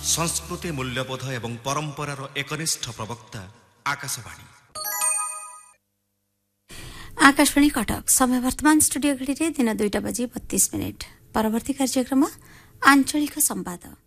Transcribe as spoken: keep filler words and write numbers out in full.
संस्कृति मूल्यबोध एवं परंपरार एकनिष्ठ प्रवक्ता आकाशवाणी आकाशवाणी कटक समय वर्तमान स्टूडियो घड़ी दिन दुईटा बजी बत्तीस मिनिट परवर्ती कार्यक्रम आंचलिक संवाद।